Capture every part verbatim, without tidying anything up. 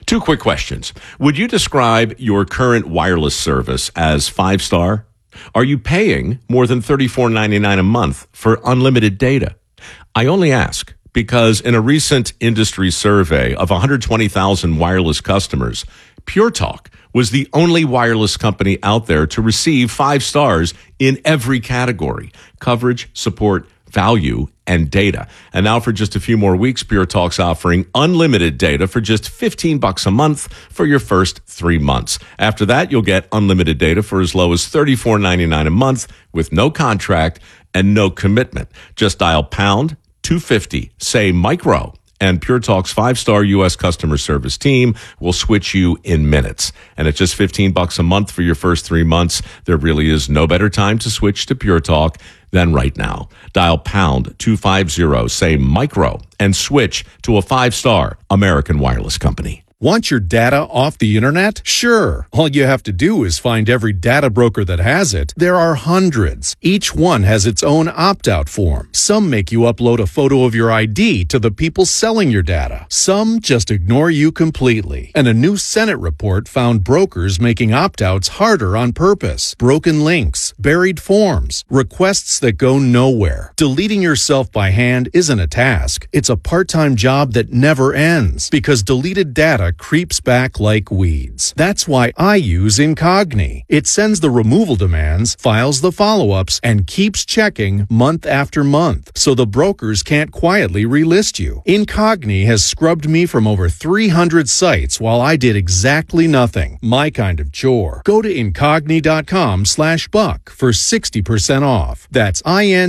Two quick questions. Would you describe your current wireless service as five-star? Are you paying more than thirty-four ninety-nine a month for unlimited data? I only ask because in a recent industry survey of one hundred twenty thousand wireless customers, Pure Talk was the only wireless company out there to receive five stars in every category: coverage, support, value, and data. And now for just a few more weeks, Pure Talk's offering unlimited data for just fifteen bucks a month for your first three months. After that, you'll get unlimited data for as low as thirty-four ninety-nine a month with no contract and no commitment. Just dial pound two fifty, say micro, and Pure Talk's five-star U S customer service team will switch you in minutes. And at just fifteen bucks a month for your first three months, there really is no better time to switch to Pure Talk than right now. Dial pound two fifty, say micro, and switch to a five-star American wireless company. Want your data off the internet? Sure. All you have to do is find every data broker that has it. There are hundreds. Each one has its own opt-out form. Some make you upload a photo of your I D to the people selling your data. Some just ignore you completely. And a new Senate report found brokers making opt-outs harder on purpose. Broken links, buried forms, requests that go nowhere. Deleting yourself by hand isn't a task. It's a part-time job that never ends because deleted data creeps back like weeds. That's why I use Incogni. It sends the removal demands, files the follow-ups, and keeps checking month after month, so the brokers can't quietly relist you. Incogni has scrubbed me from over three hundred sites while I did exactly nothing. My kind of chore. Go to Incogni.com slash buck for sixty percent off. That's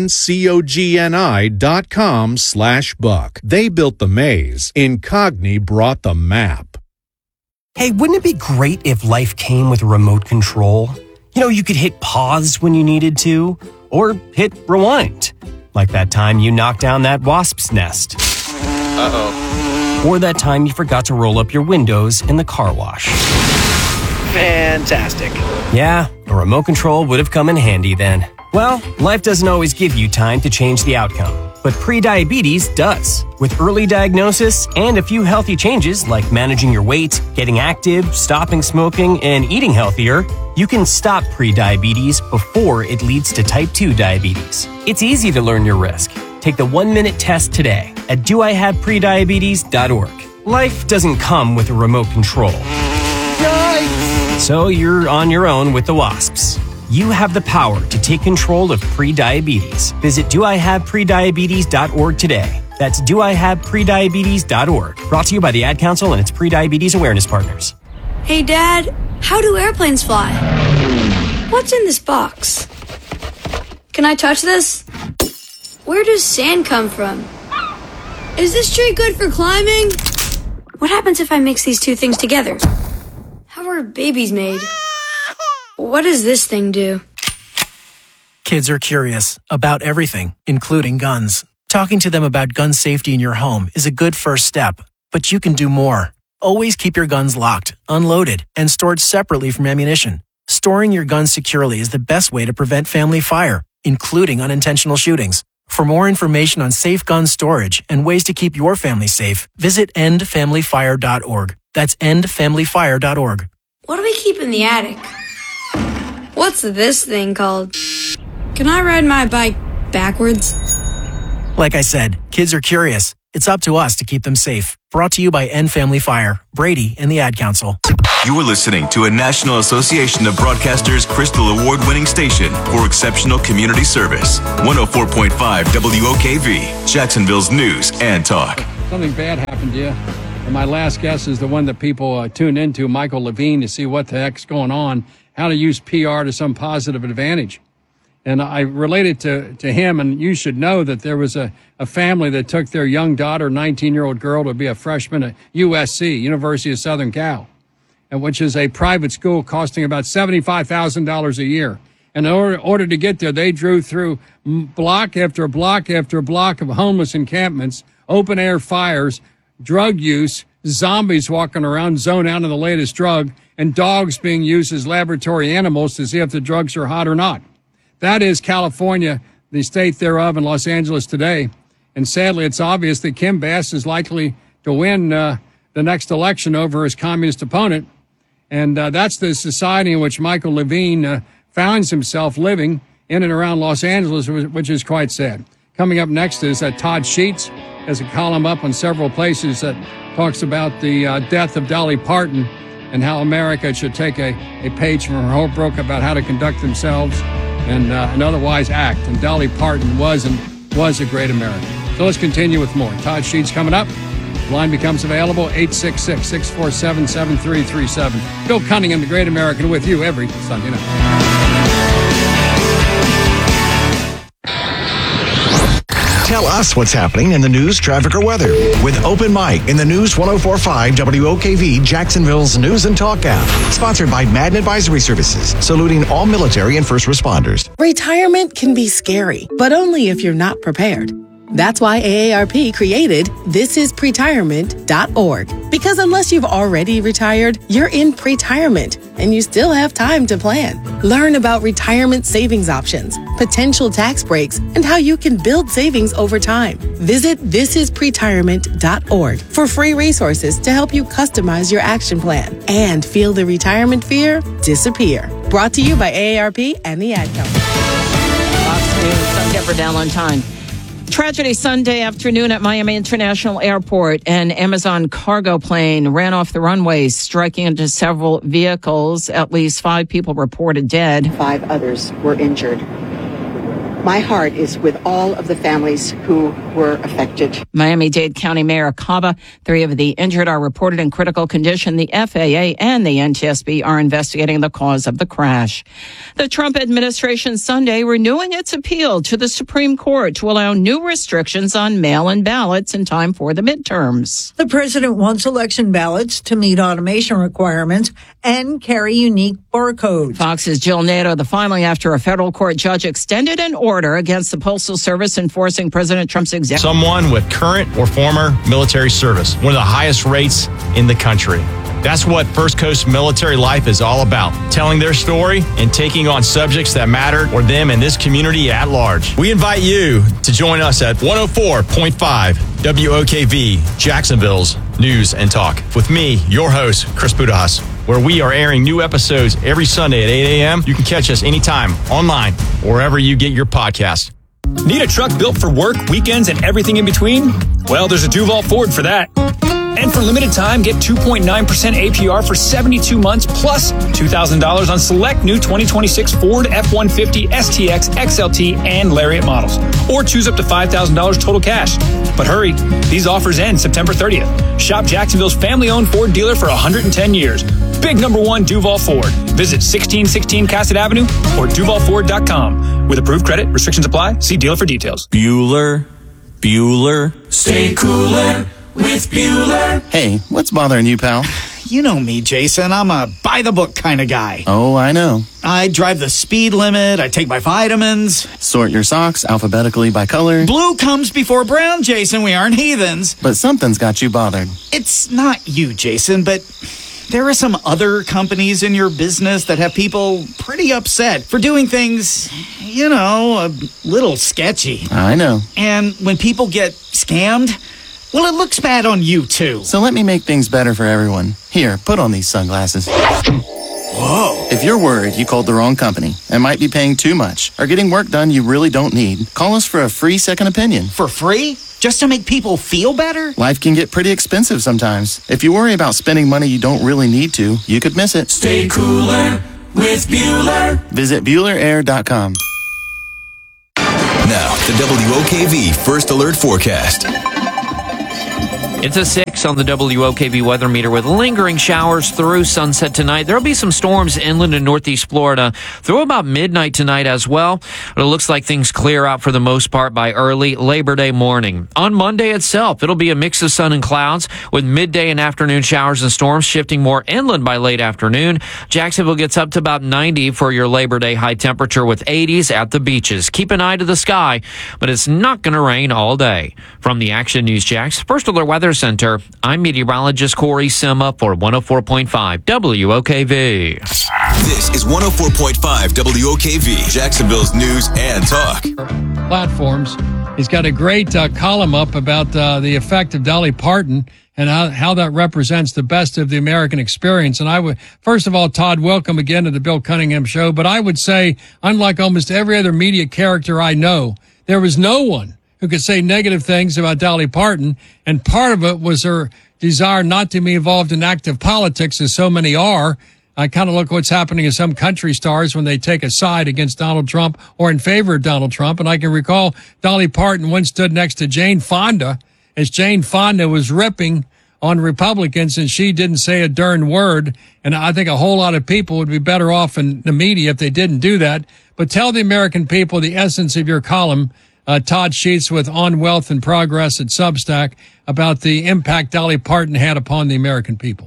I-N-C-O-G-N-I dot com slash buck. They built the maze. Incogni brought the map. Hey, wouldn't it be great if life came with a remote control? You know, you could hit pause when you needed to, or hit rewind. Like that time you knocked down that wasp's nest. Uh-oh. Or that time you forgot to roll up your windows in the car wash. Fantastic. Yeah, a remote control would have come in handy then. Well, life doesn't always give you time to change the outcome, but prediabetes does. With early diagnosis and a few healthy changes like managing your weight, getting active, stopping smoking, and eating healthier, you can stop prediabetes before it leads to type two diabetes. It's easy to learn your risk. Take the one-minute test today at do I have prediabetes dot org. Life doesn't come with a remote control. Yikes! So you're on your own with the wasps. You have the power to take control of prediabetes. Visit do I have prediabetes dot org today. That's do I have prediabetes dot org. Brought to you by the Ad Council and its prediabetes awareness partners. Hey, Dad, how do airplanes fly? What's in this box? Can I touch this? Where does sand come from? Is this tree good for climbing? What happens if I mix these two things together? How are babies made? What does this thing do? Kids are curious about everything, including guns. Talking to them about gun safety in your home is a good first step, but you can do more. Always keep your guns locked, unloaded, and stored separately from ammunition. Storing your guns securely is the best way to prevent family fire, including unintentional shootings. For more information on safe gun storage and ways to keep your family safe, visit end family fire dot org. That's end family fire dot org. What do we keep in the attic? What's this thing called? Can I ride my bike backwards? Like I said, kids are curious. It's up to us to keep them safe. Brought to you by End Family Fire, Brady, and the Ad Council. You are listening to a National Association of Broadcasters Crystal Award-winning station for exceptional community service. one oh four point five W O K V, Jacksonville's news and talk. Something bad happened to you. And my last guess is the one that people uh, tune into, Michael Levine, to see what the heck's going on, how to use P R to some positive advantage. And I related to, to him, and you should know that there was a, a family that took their young daughter, nineteen-year-old girl, to be a freshman at U S C, University of Southern Cal, and which is a private school costing about seventy-five thousand dollars a year. And in order, order to get there, they drew through block after block after block of homeless encampments, open-air fires, drug use, zombies walking around, zoned out on the latest drug, and dogs being used as laboratory animals to see if the drugs are hot or not. That is California, the state thereof, in Los Angeles today. And sadly, it's obvious that Kim Bass is likely to win uh, the next election over his communist opponent. And uh, that's the society in which Michael Levine uh, finds himself living in and around Los Angeles, which is quite sad. Coming up next is uh, Todd Sheets has a column up on several places that talks about the uh, death of Dolly Parton and how America should take a, a page from her whole book about how to conduct themselves and, uh, and otherwise act. And Dolly Parton was and was a great American. So let's continue with more. Todd Sheets coming up. The line becomes available, eight six six, six four seven, seven three three seven. Bill Cunningham, the Great American, with you every Sunday night. Tell us what's happening in the news, traffic, or weather with Open Mic in the News ten forty-five W O K V, Jacksonville's News and Talk app. Sponsored by Madden Advisory Services, saluting all military and first responders. Retirement can be scary, but only if you're not prepared. That's why A A R P created this is pretirement dot org. Because unless you've already retired, you're in pretirement and you still have time to plan. Learn about retirement savings options, potential tax breaks, and how you can build savings over time. Visit this is pretirement dot org for free resources to help you customize your action plan and feel the retirement fear disappear. Brought to you by A A R P and the Ad Company. Fox News, I'm Deborah Valentine. Tragedy Sunday afternoon at Miami International Airport. An Amazon cargo plane ran off the runways, striking into several vehicles. At least five people reported dead. Five others were injured. My heart is with all of the families who were affected. Miami-Dade County Mayor Cava. Three of the injured are reported in critical condition. The F A A and the N T S B are investigating the cause of the crash. The Trump administration Sunday renewing its appeal to the Supreme Court to allow new restrictions on mail-in ballots in time for the midterms. The president wants election ballots to meet automation requirements and carry unique barcodes. Fox's Jill Nato. The filing after a federal court judge extended an order against the Postal Service enforcing President Trump's executive. Someone with current or former military service, one of the highest rates in the country. That's what First Coast Military Life is all about, telling their story and taking on subjects that matter for them and this community at large. We invite you to join us at one oh four point five W O K V, Jacksonville's News and Talk, with me, your host, Chris Budahas, where we are airing new episodes every Sunday at eight a.m. You can catch us anytime, online, wherever you get your podcast. Need a truck built for work, weekends, and everything in between? Well, there's a Duval Ford for that. And for limited time, get two point nine percent A P R for seventy-two months plus two thousand dollars on select new twenty twenty-six Ford F one fifty, S T X, X L T, and Lariat models. Or choose up to five thousand dollars total cash. But hurry, these offers end September thirtieth. Shop Jacksonville's family-owned Ford dealer for one hundred ten years. Big number one Duval Ford. Visit sixteen sixteen Cassett Avenue or duval ford dot com. With approved credit, restrictions apply. See dealer for details. Bueller, Bueller, stay cooler with Bueller. Hey, what's bothering you, pal? You know me, Jason. I'm a by-the-book kind of guy. Oh, I know. I drive the speed limit. I take my vitamins. Sort your socks alphabetically by color. Blue comes before brown, Jason. We aren't heathens. But something's got you bothered. It's not you, Jason, but there are some other companies in your business that have people pretty upset for doing things, you know, a little sketchy. I know. And when people get scammed, well, it looks bad on you, too. So let me make things better for everyone. Here, put on these sunglasses. Whoa. If you're worried you called the wrong company and might be paying too much or getting work done you really don't need, call us for a free second opinion. For free? Just to make people feel better? Life can get pretty expensive sometimes. If you worry about spending money you don't really need to, you could miss it. Stay cooler with Bueller. Visit Bueller Air dot com. Now, the W O K V First Alert Forecast. It's a six on the W O K V weather meter with lingering showers through sunset tonight. There'll be some storms inland and northeast Florida through about midnight tonight as well. But it looks like things clear out for the most part by early Labor Day morning. On Monday itself, it'll be a mix of sun and clouds with midday and afternoon showers and storms shifting more inland by late afternoon. Jacksonville gets up to about ninety for your Labor Day high temperature with eighties at the beaches. Keep an eye to the sky, but it's not going to rain all day. From the Action News Jax First Alert Weather Center, I'm meteorologist Corey Sima for one oh four point five W O K V. This is one oh four point five W O K V, Jacksonville's news and talk. Platforms. He's got a great uh, column up about uh, the effect of Dolly Parton and how, how that represents the best of the American experience. And I would, first of all, Todd, welcome again to the Bill Cunningham Show. But I would say, unlike almost every other media character I know, there was no one who could say negative things about Dolly Parton. And part of it was her desire not to be involved in active politics, as so many are. I kind of look at what's happening in some country stars when they take a side against Donald Trump or in favor of Donald Trump. And I can recall Dolly Parton once stood next to Jane Fonda as Jane Fonda was ripping on Republicans, and she didn't say a darn word. And I think a whole lot of people would be better off in the media if they didn't do that. But tell the American people the essence of your column, uh, Todd Sheets with On Wealth and Progress at Substack, about the impact Dolly Parton had upon the American people.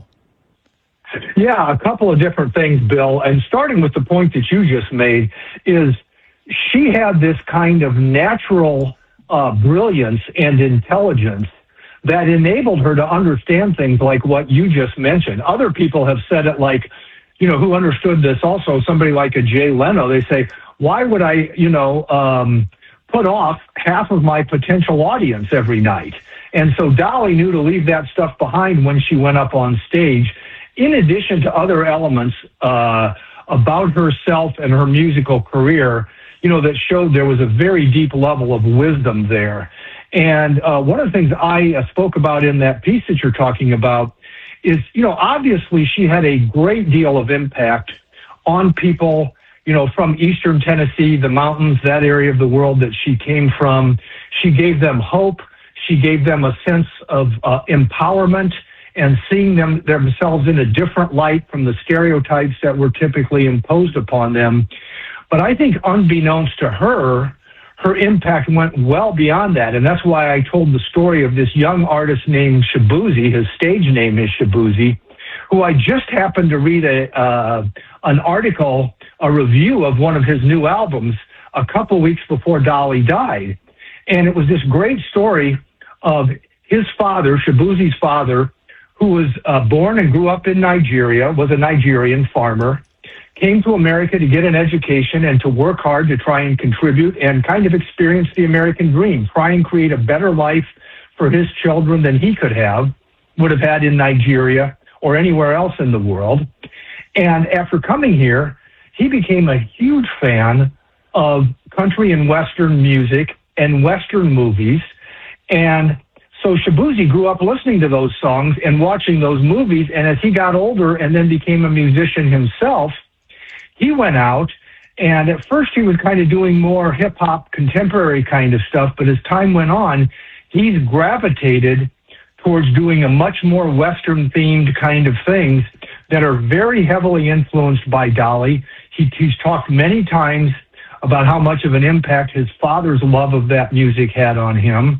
Yeah, a couple of different things, Bill. And starting with the point that you just made is she had this kind of natural uh, brilliance and intelligence that enabled her to understand things like what you just mentioned. Other people have said it like, you know, who understood this also, somebody like a Jay Leno. They say, why would I, you know, um, put off half of my potential audience every night? And so Dolly knew to leave that stuff behind when she went up on stage, in addition to other elements uh, about herself and her musical career, you know, that showed there was a very deep level of wisdom there. And uh, one of the things I uh, spoke about in that piece that you're talking about is, you know, obviously she had a great deal of impact on people, you know, from Eastern Tennessee, the mountains, that area of the world that she came from. She gave them hope. She gave them a sense of uh, empowerment and seeing them themselves in a different light from the stereotypes that were typically imposed upon them. But I think unbeknownst to her, her impact went well beyond that. And that's why I told the story of this young artist named Shaboozey. His stage name is Shaboozey, who I just happened to read a uh, an article, a review of one of his new albums a couple weeks before Dolly died. And it was this great story of his father, Shaboozey's father, who was uh, born and grew up in Nigeria, was a Nigerian farmer, came to America to get an education and to work hard to try and contribute and kind of experience the American dream, try and create a better life for his children than he could have, would have had in Nigeria or anywhere else in the world. And after coming here, he became a huge fan of country and Western music and Western movies. And so Shaboozey grew up listening to those songs and watching those movies. And as he got older and then became a musician himself, he went out, and at first he was kind of doing more hip-hop, contemporary kind of stuff. But as time went on, he's gravitated towards doing a much more Western-themed kind of things that are very heavily influenced by Dolly. He, he's talked many times about how much of an impact his father's love of that music had on him.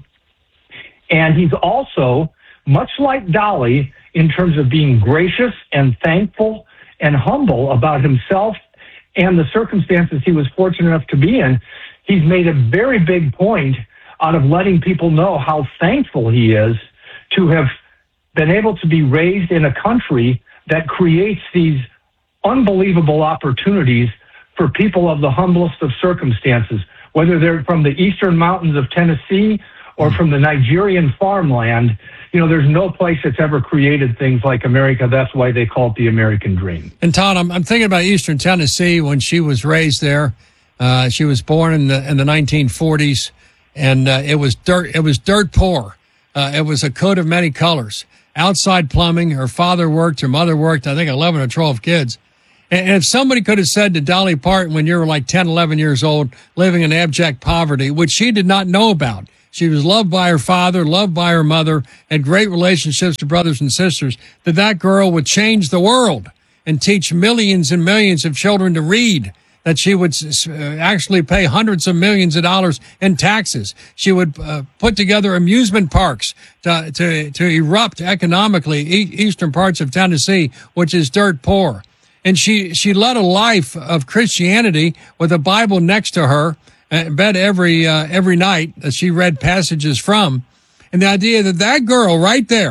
And he's also, much like Dolly, in terms of being gracious and thankful and humble about himself and the circumstances he was fortunate enough to be in, he's made a very big point out of letting people know how thankful he is to have been able to be raised in a country that creates these unbelievable opportunities for people of the humblest of circumstances, whether they're from the eastern mountains of Tennessee or from the Nigerian farmland. You know, there's no place that's ever created things like America. That's why they call it the American dream. And Todd, I'm, I'm thinking about Eastern Tennessee when she was raised there. Uh, she was born in the in the nineteen forties, and uh, it was dirt. It was dirt poor. Uh, it was a coat of many colors. Outside plumbing. Her father worked. Her mother worked. I think eleven or twelve kids. And if somebody could have said to Dolly Parton when you were like ten, eleven years old, living in abject poverty, which she did not know about. She was loved by her father, loved by her mother, had great relationships to brothers and sisters, that that girl would change the world and teach millions and millions of children to read, that she would actually pay hundreds of millions of dollars in taxes. She would uh, put together amusement parks to, to, to erupt economically e- eastern parts of Tennessee, which is dirt poor. And she, she led a life of Christianity with a Bible next to her, in bed every uh, every night that she read passages from. And the idea that that girl right there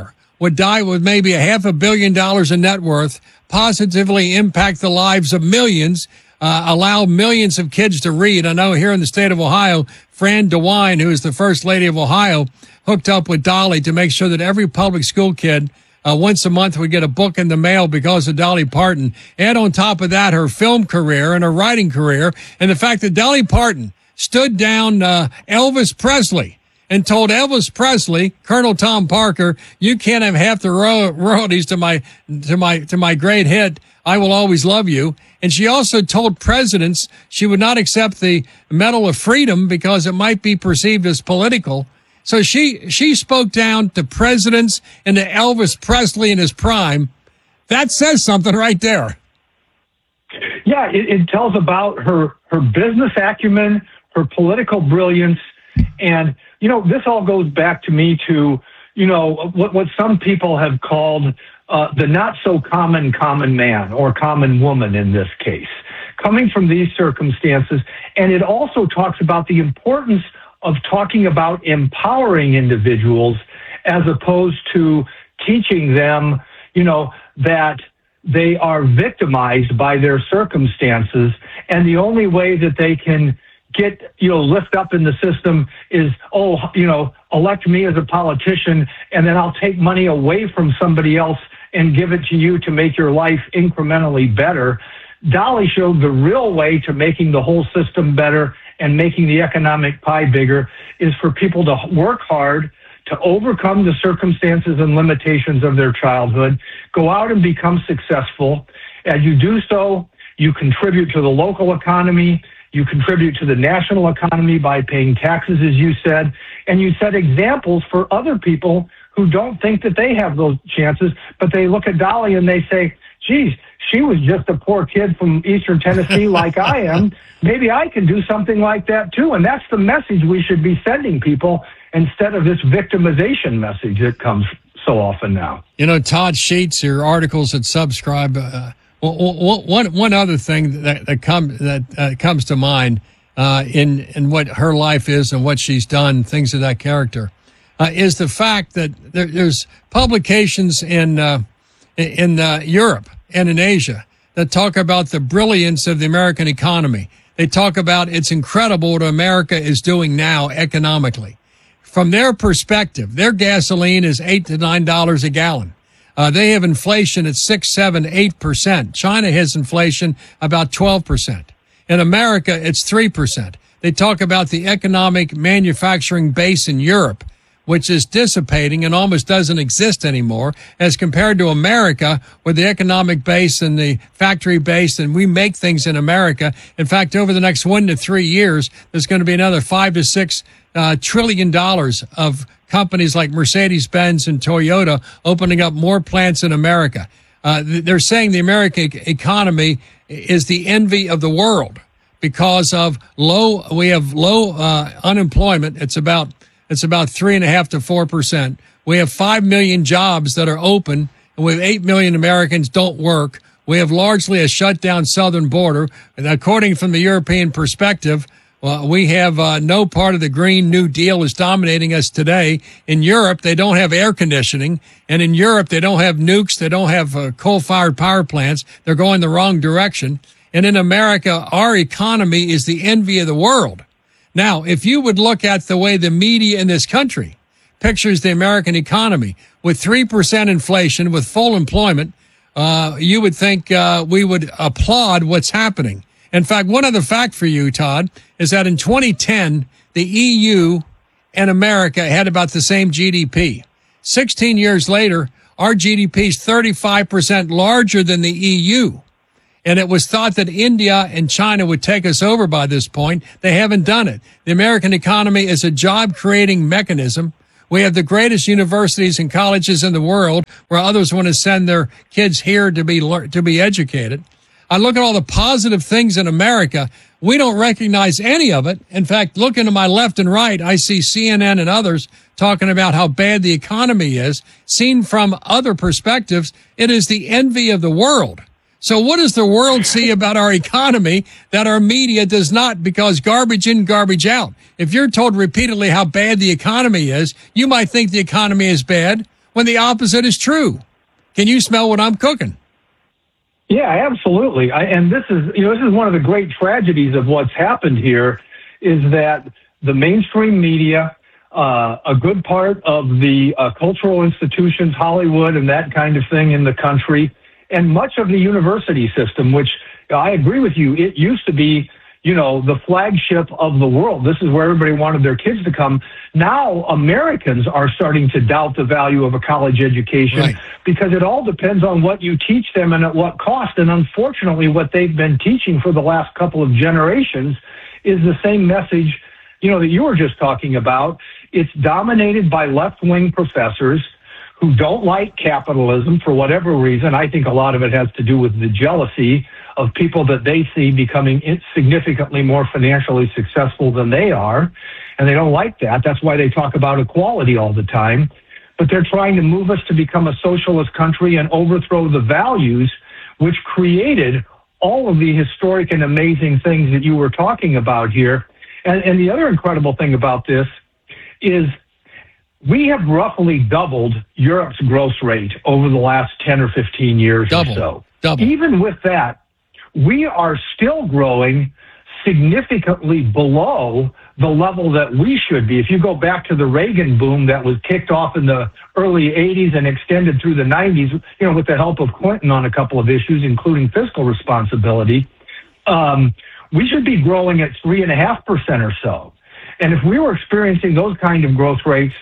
would die with maybe a half a billion dollars in net worth, positively impact the lives of millions, uh, allow millions of kids to read. I know here in the state of Ohio, Fran DeWine, who is the First Lady of Ohio, hooked up with Dolly to make sure that every public school kid uh, once a month would get a book in the mail because of Dolly Parton. And on top of that, her film career and her writing career, and the fact that Dolly Parton stood down uh, Elvis Presley and told Elvis Presley, Colonel Tom Parker, you can't have half the ro- royalties to my to my to my great hit, I Will Always Love You. And she also told presidents she would not accept the Medal of Freedom because it might be perceived as political. So she she spoke down to presidents and to Elvis Presley in his prime. That says something right there. Yeah, it, it tells about her her business acumen, her political brilliance, and you know this all goes back to me to you know what what some people have called uh, the not so common common man or common woman in this case, coming from these circumstances, and it also talks about the importance of talking about empowering individuals as opposed to teaching them, you know, that they are victimized by their circumstances. And the only way that they can get, you know, lift up in the system is, oh, you know, elect me as a politician and then I'll take money away from somebody else and give it to you to make your life incrementally better. Dolly showed the real way to making the whole system better and making the economic pie bigger is for people to work hard, to overcome the circumstances and limitations of their childhood, go out and become successful. As you do so, you contribute to the local economy, you contribute to the national economy by paying taxes, as you said, and you set examples for other people who don't think that they have those chances, but they look at Dolly and they say, geez, she was just a poor kid from Eastern Tennessee like I am. Maybe I can do something like that too. And that's the message we should be sending people instead of this victimization message that comes so often now. You know, Todd Sheets, your articles at Subscribe. Uh, one one other thing that that, come, that uh, comes to mind uh, in in what her life is and what she's done, things of that character, uh, is the fact that there, there's publications in uh, in uh, Europe and in Asia that talk about the brilliance of the American economy. They talk about it's incredible what America is doing now economically. From their perspective, their gasoline is eight to nine dollars a gallon. Uh, they have inflation at six, seven, eight percent. China has inflation about twelve percent. In America, it's three percent. They talk about the economic manufacturing base in Europe, which is dissipating and almost doesn't exist anymore, as compared to America, where the economic base and the factory base, and we make things in America. In fact, over the next one to three years, there's going to be another five to six uh, trillion dollars of companies like Mercedes-Benz and Toyota opening up more plants in America. Uh, they're saying the American economy is the envy of the world because of low, we have low uh, unemployment. It's about It's about three and a half to four percent. We have five million jobs that are open, and we have eight million Americans don't work. We have largely a shut down southern border. And according from the European perspective, well, we have uh, no part of the Green New Deal is dominating us today. In Europe, they don't have air conditioning. And in Europe, they don't have nukes. They don't have uh, coal-fired power plants. They're going the wrong direction. And in America, our economy is the envy of the world. Now, if you would look at the way the media in this country pictures the American economy with three percent inflation, with full employment, uh, you would think uh, we would applaud what's happening. In fact, one other fact for you, Todd, is that in twenty ten, the E U and America had about the same G D P. sixteen years later, our G D P is thirty-five percent larger than the E U. And it was thought that India and China would take us over by this point. They haven't done it. The American economy is a job-creating mechanism. We have the greatest universities and colleges in the world where others want to send their kids here to be to be educated. I look at all the positive things in America. We don't recognize any of it. In fact, looking to my left and right, I see C N N and others talking about how bad the economy is. Seen from other perspectives, it is the envy of the world. So what does the world see about our economy that our media does not? Because garbage in, garbage out. If you're told repeatedly how bad the economy is, you might think the economy is bad. when the opposite is true. Can you smell what I'm cooking? Yeah, absolutely. I, and this is, you know, this is one of the great tragedies of what's happened here is that the mainstream media, uh, a good part of the uh, cultural institutions, Hollywood and that kind of thing in the country, and much of the university system, which I agree with you, it used to be, you know, the flagship of the world. This is where everybody wanted their kids to come. Now Americans are starting to doubt the value of a college education right. because it all depends on what you teach them and at what cost. And unfortunately, what they've been teaching for the last couple of generations is the same message, you know, that you were just talking about. It's dominated by left-wing professors who don't like capitalism for whatever reason. I think a lot of it has to do with the jealousy of people that they see becoming significantly more financially successful than they are. And they don't like that. That's why they talk about equality all the time. But they're trying to move us to become a socialist country and overthrow the values which created all of the historic and amazing things that you were talking about here. And, and the other incredible thing about this is we have roughly doubled Europe's growth rate over the last ten or fifteen years Double. or so. Double. Even with that, we are still growing significantly below the level that we should be. If you go back to the Reagan boom that was kicked off in the early eighties and extended through the nineties, you know, with the help of Clinton on a couple of issues, including fiscal responsibility, um, we should be growing at three and a half percent or so. And if we were experiencing those kind of growth rates,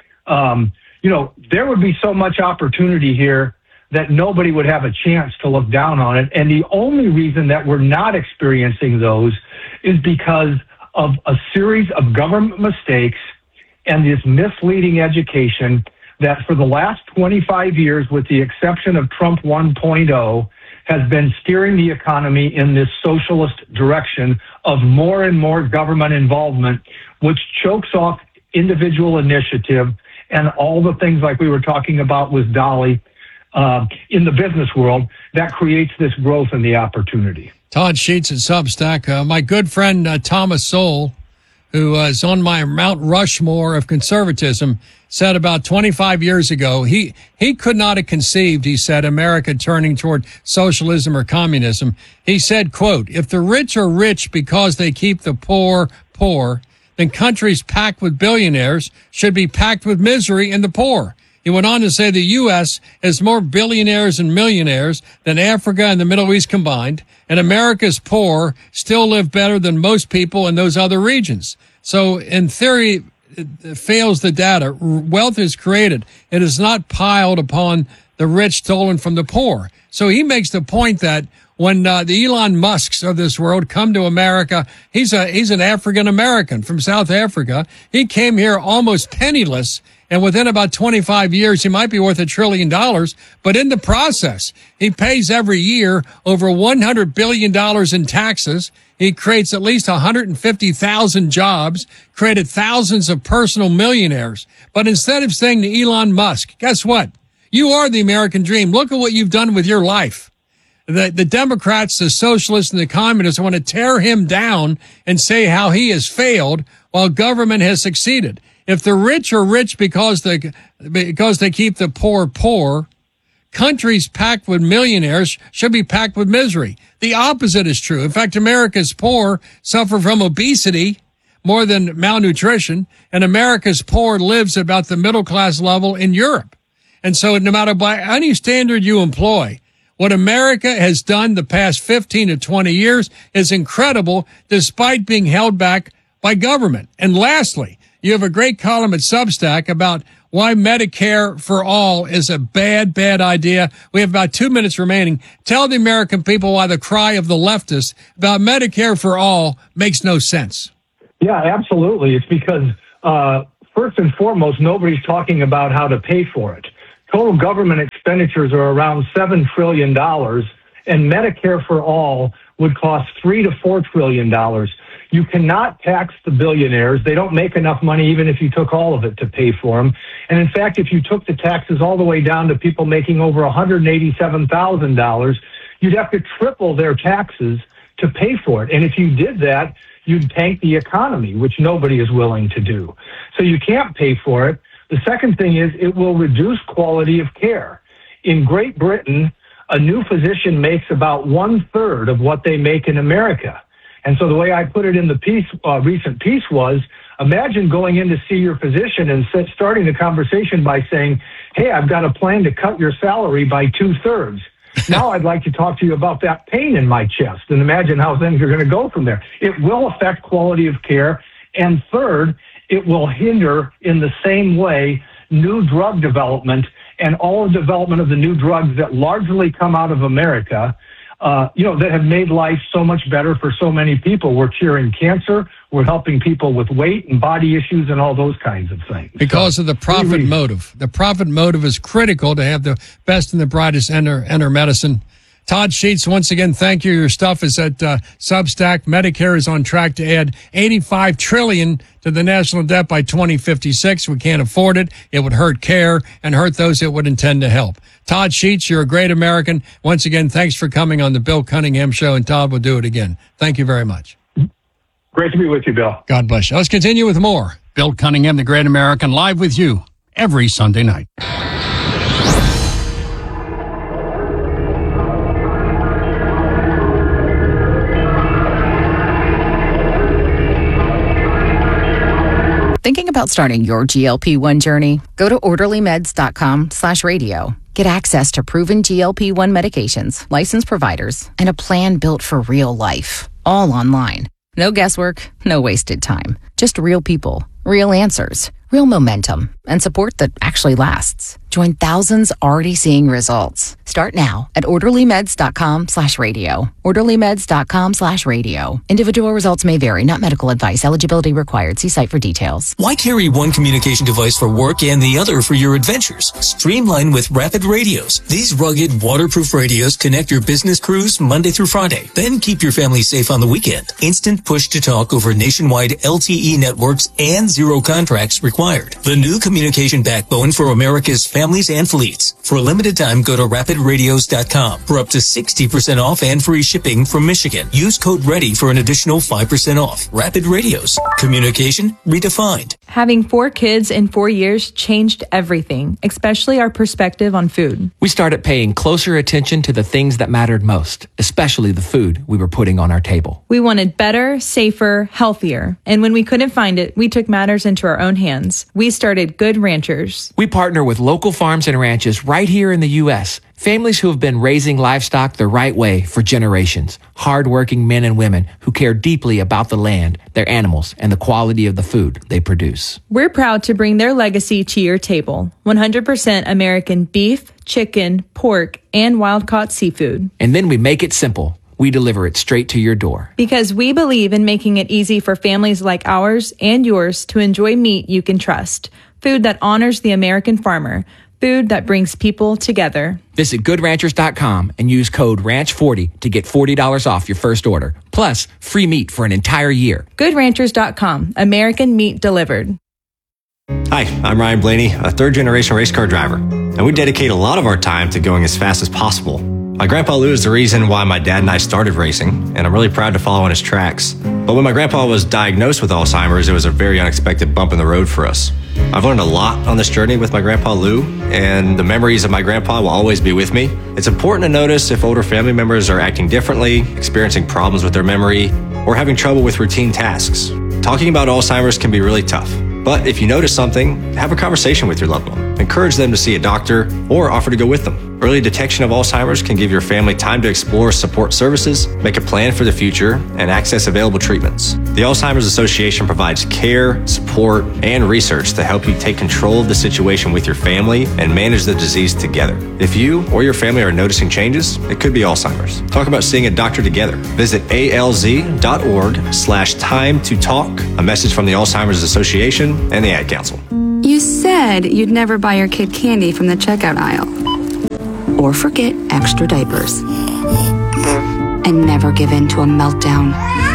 um, you know, there would be so much opportunity here that nobody would have a chance to look down on it. And the only reason that we're not experiencing those is because of a series of government mistakes and this misleading education that for the last twenty-five years, with the exception of Trump one point oh, has been steering the economy in this socialist direction of more and more government involvement, which chokes off individual initiative and all the things like we were talking about with Dolly. Uh, in the business world, that creates this growth and the opportunity. Todd Sheets at Substack. Uh, my good friend uh, Thomas Sowell, who uh, is on my Mount Rushmore of conservatism, said about twenty-five years ago, he, he could not have conceived, he said, America turning toward socialism or communism. He said, quote, if the rich are rich because they keep the poor poor, then countries packed with billionaires should be packed with misery and the poor. He went on to say the U S has more billionaires and millionaires than Africa and the Middle East combined, and America's poor still live better than most people in those other regions. So in theory, it fails the data. Wealth is created. It is not piled upon the rich, stolen from the poor. So he makes the point that when uh, the Elon Musks of this world come to America, he's a he's an African American from South Africa. He came here almost penniless. And within about twenty-five years, he might be worth a trillion dollars. But in the process, he pays every year over one hundred billion dollars in taxes. He creates at least one hundred fifty thousand jobs, created thousands of personal millionaires. But instead of saying to Elon Musk, guess what? You are the American dream. Look at what you've done with your life. The, the Democrats, the socialists, and the communists want to tear him down and say how he has failed while government has succeeded. If the rich are rich because they, because they keep the poor poor, countries packed with millionaires should be packed with misery. The opposite is true. In fact, America's poor suffer from obesity more than malnutrition, and America's poor lives about the middle class level in Europe. And so no matter by any standard you employ, what America has done the past fifteen to twenty years is incredible despite being held back by government. And lastly, you have a great column at Substack about why Medicare for all is a bad, bad idea. We have about two minutes remaining. Tell the American people why the cry of the leftists about Medicare for all makes no sense. Yeah, absolutely. It's because, uh, first and foremost, nobody's talking about how to pay for it. Total government expenditures are around seven trillion dollars, and Medicare for all would cost three to four trillion dollars. You cannot tax the billionaires. They don't make enough money even if you took all of it to pay for them. And in fact, if you took the taxes all the way down to people making over one hundred eighty-seven thousand dollars, you'd have to triple their taxes to pay for it. And if you did that, you'd tank the economy, which nobody is willing to do. So you can't pay for it. The second thing is it will reduce quality of care. In Great Britain, a new physician makes about one third of what they make in America. And so the way I put it in the piece, uh, recent piece was, imagine going in to see your physician and starting the conversation by saying, hey, I've got a plan to cut your salary by two thirds. Now I'd like to talk to you about that pain in my chest, and imagine how things are going to go from there. It will affect quality of care. And third, it will hinder in the same way new drug development and all the development of the new drugs that largely come out of America, uh, you know, that have made life so much better for so many people. We're curing cancer. We're helping people with weight and body issues and all those kinds of things. Because so, of the profit motive. The profit motive is critical to have the best and the brightest enter, enter medicine. Todd Sheets, once again, thank you. Your stuff is at uh, Substack. Medicare is on track to add eighty-five trillion dollars to the national debt by twenty fifty-six. We can't afford it. It would hurt care and hurt those it would intend to help. Todd Sheets, you're a great American. Once again, thanks for coming on the Bill Cunningham Show, and Todd will do it again. Thank you very much. Great to be with you, Bill. God bless you. Let's continue with more. Bill Cunningham, the great American, live with you every Sunday night. Thinking about starting your G L P one journey? Go to orderlymeds.com slash radio. Get access to proven G L P one medications, licensed providers, and a plan built for real life. All online. No guesswork, no wasted time. Just real people, real answers, real momentum, and support that actually lasts. Join thousands already seeing results. Start now at orderlymeds.com slash radio. orderlymeds.com slash radio. Individual results may vary, not medical advice. Eligibility required. See site for details. Why carry one communication device for work and the other for your adventures? Streamline with Rapid Radios. These rugged, waterproof radios connect your business crews Monday through Friday. Then keep your family safe on the weekend. Instant push-to-talk over nationwide L T E networks and zero contracts required. The new communication backbone for America's families and fleets. For a limited time, go to rapid radios dot com for up to sixty percent off and free shipping from Michigan. Use code READY for an additional five percent off. Rapid Radios. Communication redefined. Having four kids in four years changed everything, especially our perspective on food. We started paying closer attention to the things that mattered most, especially the food we were putting on our table. We wanted better, safer, healthier. And when we couldn't find it, we took matters into our own hands. We started Good Ranchers. We partner with local farms and ranches right here in the U S Families who have been raising livestock the right way for generations. Hardworking men and women who care deeply about the land, their animals, and the quality of the food they produce. We're proud to bring their legacy to your table. one hundred percent American beef, chicken, pork, and wild-caught seafood. And then we make it simple. We deliver it straight to your door. Because we believe in making it easy for families like ours and yours to enjoy meat you can trust. Food that honors the American farmer. Food that brings people together. Visit good ranchers dot com and use code ranch forty to get forty dollars off your first order. Plus, free meat for an entire year. good ranchers dot com. American meat delivered. Hi, I'm Ryan Blaney, a third-generation race car driver, and we dedicate a lot of our time to going as fast as possible. My grandpa Lou is the reason why my dad and I started racing, and I'm really proud to follow in his tracks. But when my grandpa was diagnosed with Alzheimer's, it was a very unexpected bump in the road for us. I've learned a lot on this journey with my grandpa Lou, and the memories of my grandpa will always be with me. It's important to notice if older family members are acting differently, experiencing problems with their memory, or having trouble with routine tasks. Talking about Alzheimer's can be really tough. But if you notice something, have a conversation with your loved one. Encourage them to see a doctor or offer to go with them. Early detection of Alzheimer's can give your family time to explore support services, make a plan for the future, and access available treatments. The Alzheimer's Association provides care, support, and research to help you take control of the situation with your family and manage the disease together. If you or your family are noticing changes, it could be Alzheimer's. Talk about seeing a doctor together. Visit alz.org slash time to talk. A message from the Alzheimer's Association and the Ad Council. You said you'd never buy your kid candy from the checkout aisle. Or forget extra diapers. And never give in to a meltdown.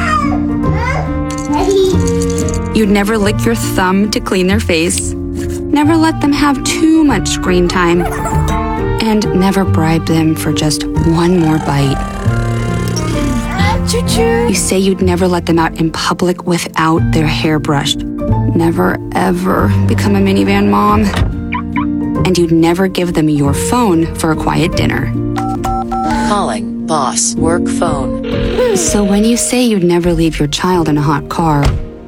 You'd never lick your thumb to clean their face. Never let them have too much screen time. And never bribe them for just one more bite. Choo-choo. You say you'd never let them out in public without their hair brushed. Never, ever become a minivan mom. And you'd never give them your phone for a quiet dinner. Calling boss work phone. So when you say you'd never leave your child in a hot car,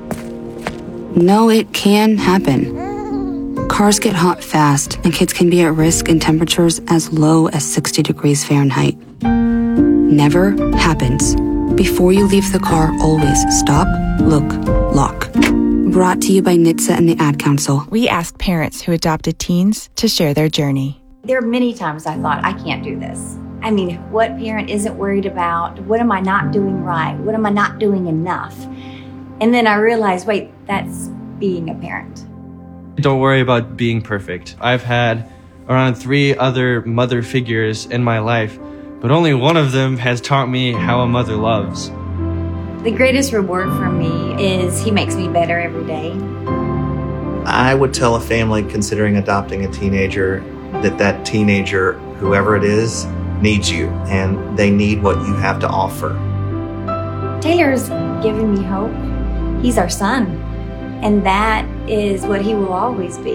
no, it can happen. Cars get hot fast, and kids can be at risk in temperatures as low as sixty degrees Fahrenheit. Never happens. Before you leave the car, always stop, look, lock. Brought to you by N H T S A and the Ad Council. We asked parents who adopted teens to share their journey. There are many times I thought, I can't do this. I mean, what parent isn't worried about? What am I not doing right? What am I not doing enough? And then I realized, wait, that's being a parent. Don't worry about being perfect. I've had around three other mother figures in my life, but only one of them has taught me how a mother loves. The greatest reward for me is he makes me better every day. I would tell a family considering adopting a teenager that that teenager, whoever it is, needs you, and they need what you have to offer. Taylor's given me hope. He's our son, and that is what he will always be.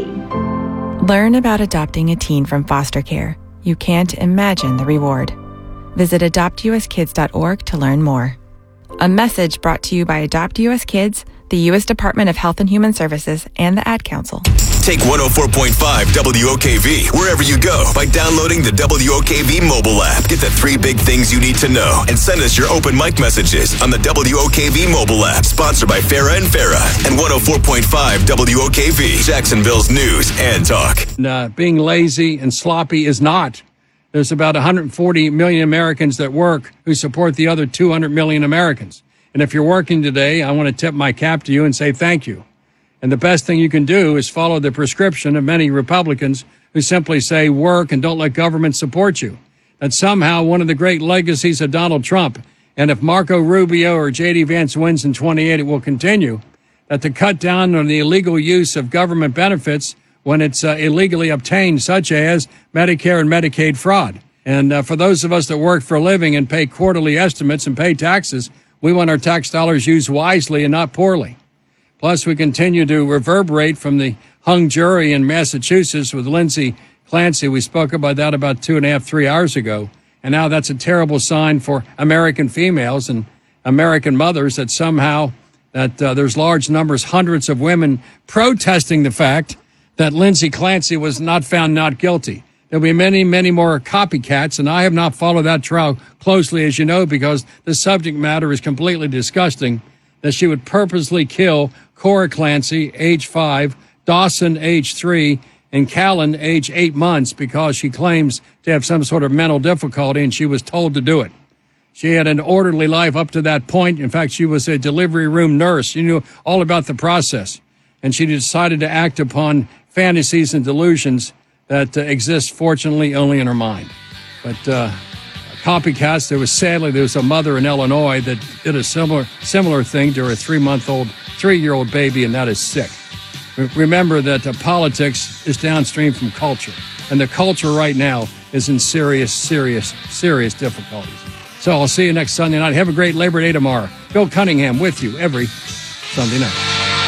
Learn about adopting a teen from foster care. You can't imagine the reward. Visit adopt u s kids dot org to learn more. A message brought to you by Adopt U S Kids, the U S Department of Health and Human Services, and the Ad Council. Take one oh four point five W O K V wherever you go by downloading the W O K V mobile app. Get the three big things you need to know and send us your open mic messages on the W O K V mobile app. Sponsored by Farah and Farah and one oh four point five W O K V, Jacksonville's news and talk. Uh, being lazy and sloppy is not. There's about one hundred forty million Americans that work who support the other two hundred million Americans. And if you're working today, I want to tip my cap to you and say thank you. And the best thing you can do is follow the prescription of many Republicans who simply say work and don't let government support you. That's somehow one of the great legacies of Donald Trump. And if Marco Rubio or J D Vance wins in twenty-eight, it will continue. That to cut down on the illegal use of government benefits when it's uh, illegally obtained, such as Medicare and Medicaid fraud. And uh, for those of us that work for a living and pay quarterly estimates and pay taxes, we want our tax dollars used wisely and not poorly. Plus, we continue to reverberate from the hung jury in Massachusetts with Lindsay Clancy. We spoke about that about two and a half, three hours ago. And now that's a terrible sign for American females and American mothers that somehow that uh, there's large numbers, hundreds of women protesting the fact that Lindsay Clancy was not found not guilty. There'll be many, many more copycats, and I have not followed that trial closely, as you know, because the subject matter is completely disgusting, that she would purposely kill Cora Clancy, age five, Dawson, age three, and Callan, age eight months, because she claims to have some sort of mental difficulty, and she was told to do it. She had an orderly life up to that point. In fact, she was a delivery room nurse. She knew all about the process, and she decided to act upon fantasies and delusions that uh, exist, fortunately, only in her mind. But uh, copycats, there was sadly, there was a mother in Illinois that did a similar similar thing to her three-month-old, three-year-old baby, and that is sick. Re- remember that uh, politics is downstream from culture, and the culture right now is in serious, serious, serious difficulties. So I'll see you next Sunday night. Have a great Labor Day tomorrow. Bill Cunningham with you every Sunday night.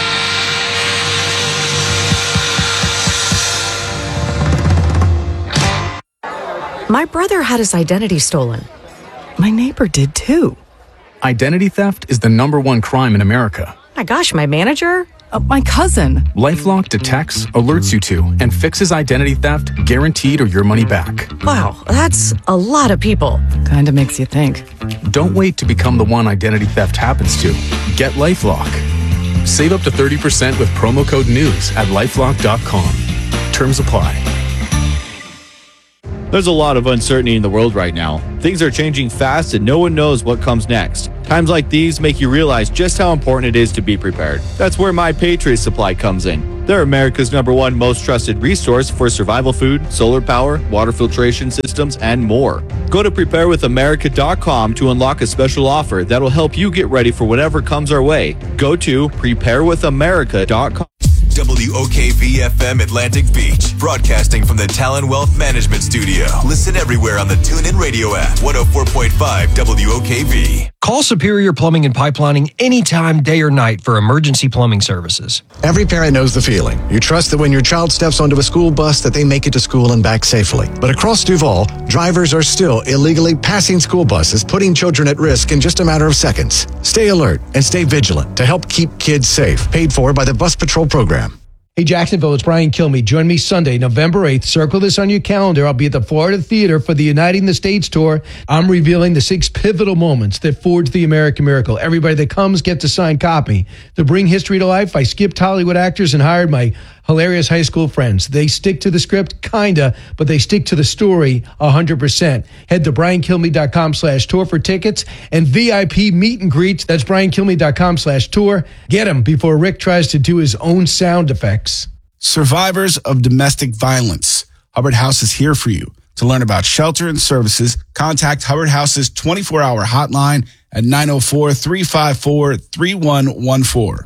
My brother had his identity stolen. My neighbor did too. Identity theft is the number one crime in America. My gosh, my manager? Uh, my cousin. LifeLock detects, alerts you to, and fixes identity theft guaranteed or your money back. Wow, that's a lot of people. Kinda makes you think. Don't wait to become the one identity theft happens to. Get LifeLock. Save up to thirty percent with promo code NEWS at lifelock dot com. Terms apply. There's a lot of uncertainty in the world right now. Things are changing fast and no one knows what comes next. Times like these make you realize just how important it is to be prepared. That's where My Patriot Supply comes in. They're America's number one most trusted resource for survival food, solar power, water filtration systems, and more. Go to prepare with america dot com to unlock a special offer that'll help you get ready for whatever comes our way. Go to prepare with america dot com. W W O K V F M Atlantic Beach, broadcasting from the Talon Wealth Management Studio. Listen everywhere on the TuneIn Radio app. one oh four point five W O K V. Call Superior Plumbing and Pipelining anytime, day or night, for emergency plumbing services. Every parent knows the feeling. You trust that when your child steps onto a school bus that they make it to school and back safely. But across Duval, drivers are still illegally passing school buses, putting children at risk in just a matter of seconds. Stay alert and stay vigilant to help keep kids safe. Paid for by the Bus Patrol Program. Hey, Jacksonville, it's Brian Kilmeade. Join me Sunday, November eighth. Circle this on your calendar. I'll be at the Florida Theater for the Uniting the States tour. I'm revealing the six pivotal moments that forged the American miracle. Everybody that comes gets a signed copy. To bring history to life, I skipped Hollywood actors and hired my hilarious high school friends. They stick to the script, kinda, but they stick to the story one hundred percent. Head to briankilmeade.com slash tour for tickets and V I P meet and greets. That's briankilmeade.com slash tour. Get them before Rick tries to do his own sound effects. Survivors of domestic violence. Hubbard House is here for you. To learn about shelter and services, contact Hubbard House's twenty-four hour hotline at nine oh four, three five four, three one one four.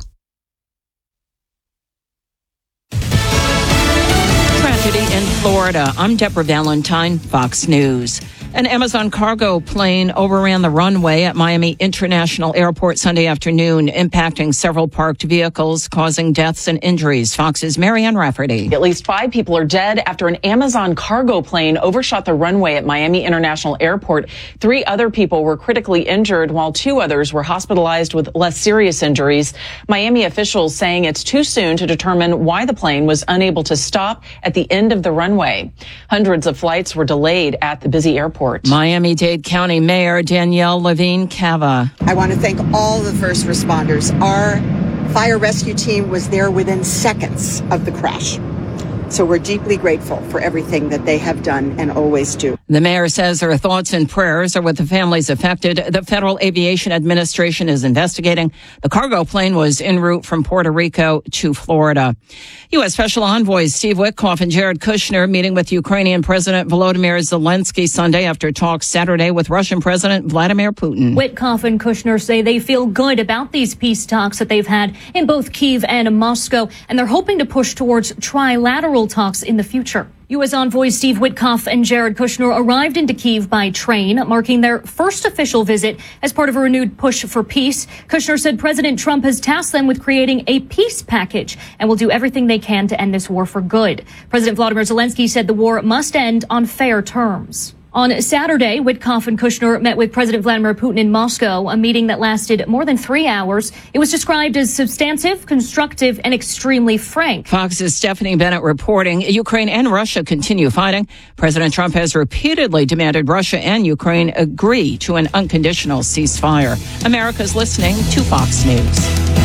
Tragedy in Florida. I'm Deborah Valentine, Fox News. An Amazon cargo plane overran the runway at Miami International Airport Sunday afternoon, impacting several parked vehicles, causing deaths and injuries. Fox's Marianne Rafferty. At least five people are dead after an Amazon cargo plane overshot the runway at Miami International Airport. Three other people were critically injured, while two others were hospitalized with less serious injuries. Miami officials saying it's too soon to determine why the plane was unable to stop at the end of the runway. Hundreds of flights were delayed at the busy airport. Miami-Dade County Mayor Danielle Levine Cava. I want to thank all the first responders. Our fire rescue team was there within seconds of the crash. So we're deeply grateful for everything that they have done and always do. The mayor says her thoughts and prayers are with the families affected. The Federal Aviation Administration is investigating. The cargo plane was en route from Puerto Rico to Florida. U S. Special Envoys Steve Witkoff and Jared Kushner meeting with Ukrainian President Volodymyr Zelensky Sunday after talks Saturday with Russian President Vladimir Putin. Witkoff and Kushner say they feel good about these peace talks that they've had in both Kyiv and Moscow, and they're hoping to push towards trilateral talks in the future. U S. envoys Steve Witkoff and Jared Kushner arrived into Kyiv by train, marking their first official visit as part of a renewed push for peace. Kushner said President Trump has tasked them with creating a peace package and will do everything they can to end this war for good. President Volodymyr Zelensky said the war must end on fair terms. On Saturday, Witkoff and Kushner met with President Vladimir Putin in Moscow, a meeting that lasted more than three hours. It was described as substantive, constructive, and extremely frank. Fox's Stephanie Bennett reporting Ukraine and Russia continue fighting. President Trump has repeatedly demanded Russia and Ukraine agree to an unconditional ceasefire. America's listening to Fox News.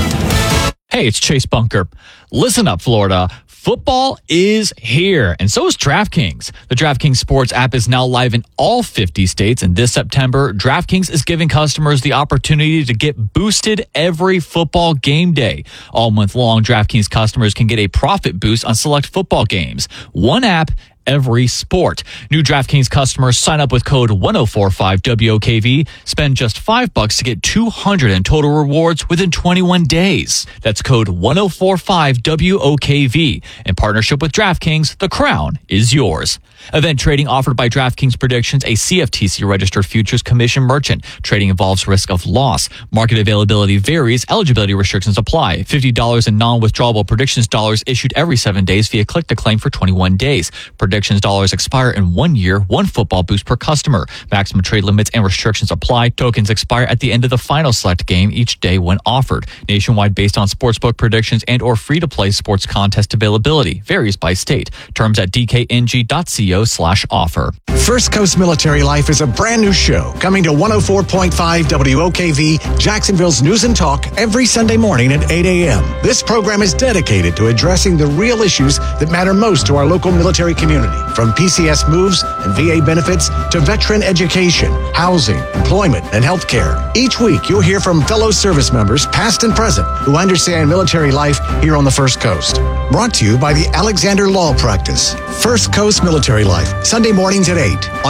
Hey, it's Chase Bunker. Listen up, Florida. Football is here, and so is DraftKings. The DraftKings Sports app is now live in all fifty states, and this September, DraftKings is giving customers the opportunity to get boosted every football game day. All month long, DraftKings customers can get a profit boost on select football games. One app, every sport. New DraftKings customers sign up with code one oh four five W O K V. Spend just five bucks to get two hundred in total rewards within twenty-one days. That's code one oh four five W O K V. In partnership with DraftKings, the crown is yours. Event trading offered by DraftKings Predictions, a C F T C registered futures commission merchant. Trading involves risk of loss. Market availability varies. Eligibility restrictions apply. fifty dollars in non-withdrawable predictions dollars issued every seven days via click to claim for twenty-one days. Predictions dollars expire in one year, one football boost per customer. Maximum trade limits and restrictions apply. Tokens expire at the end of the final select game each day when offered. Nationwide based on sportsbook predictions and or free-to-play sports contest availability. Varies by state. Terms at d k n g dot co slash offer. First Coast Military Life is a brand new show coming to one oh four point five W O K V, Jacksonville's News and Talk, every Sunday morning at eight a.m. This program is dedicated to addressing the real issues that matter most to our local military community, from P C S moves and V A benefits to veteran education, housing, employment, and health care. Each week, you'll hear from fellow service members, past and present, who understand military life here on the First Coast. Brought to you by the Alexander Law Practice. First Coast Military Life, Sunday mornings at eight.